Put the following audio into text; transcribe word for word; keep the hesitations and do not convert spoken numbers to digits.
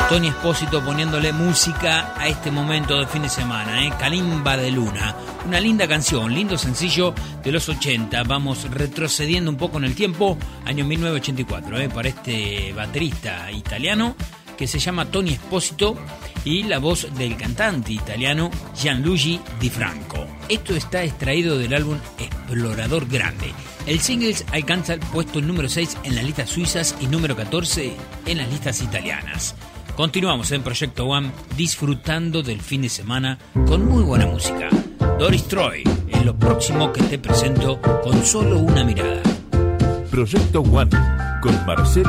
Tony Espósito poniéndole música a este momento de fin de semana, ¿eh? Calimba de Luna, una linda canción, lindo sencillo de los ochenta. Vamos retrocediendo un poco en el tiempo, año mil novecientos ochenta y cuatro, ¿eh? Para este baterista italiano que se llama Tony Espósito y la voz del cantante italiano Gianluigi Di Franco. Esto está extraído del álbum Explorador Grande. El single alcanza el puesto número seis en las listas suizas y número catorce en las listas italianas. Continuamos en Proyecto One disfrutando del fin de semana con muy buena música. Doris Troy es lo próximo que te presento con solo una mirada. Proyecto One con Marcelo